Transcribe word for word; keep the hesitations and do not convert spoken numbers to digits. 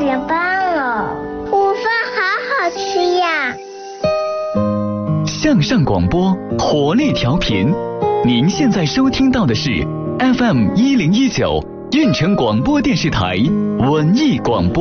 点半了，午饭好好吃呀。 向上广播，活力调频，您现在收听到的是 F M 一零一九运城广播电视台文艺广播。